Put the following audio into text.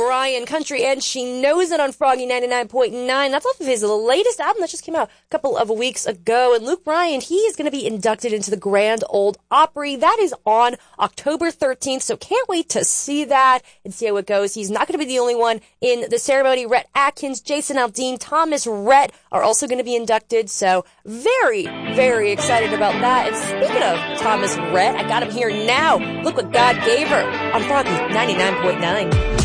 Bryan, Country, and She Knows It on Froggy 99.9. That's off of his latest album that just came out a couple of weeks ago. And Luke Bryan, he is going to be inducted into the Grand Ole Opry. That is on October 13th, so can't wait to see that and see how it goes. He's not going to be the only one in the ceremony. Rhett Atkins, Jason Aldean, Thomas Rhett are also going to be inducted, so very, very excited about that. And speaking of Thomas Rhett, I got him here now. Look what God gave her on Froggy 99.9.